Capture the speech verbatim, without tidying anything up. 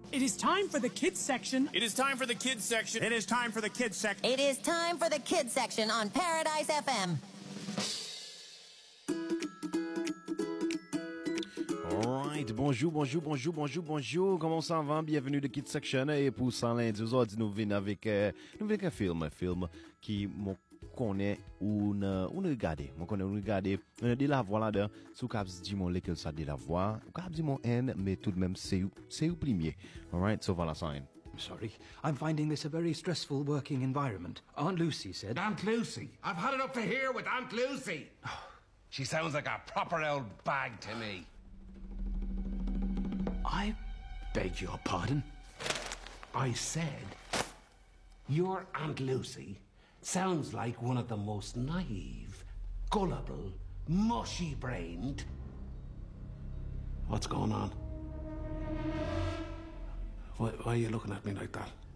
It is time for the kids section. It is time for the kids section. It is time for the kids section. It is time for the kids section on Paradise F M. Alright, bonjour, bonjour, bonjour, bonjour, bonjour. Comment ça va? Bienvenue de Kids Section. Et pour ça, lundi, aujourd'hui, nous venons avec, euh, nous venons avec un film, un film qui m'a connaît ou ne, ou ne regarder. Moi, connais ou ne regarder. On a de la voix là-dedans. Sous cap, dit mon lequel ça de la voix. Ou cap, dit mon N, mais tout de même, c'est où, c'est où premier. Alright, so voilà ça. I'm sorry. I'm finding this a very stressful working environment. Aunt Lucy said... Aunt Lucy? I've had it up to here with Aunt Lucy. She sounds like a proper old bag to me. I beg your pardon? I said, your Aunt Lucy sounds like one of the most naive, gullible, mushy-brained... What's going on? Why, why are you looking at me like that?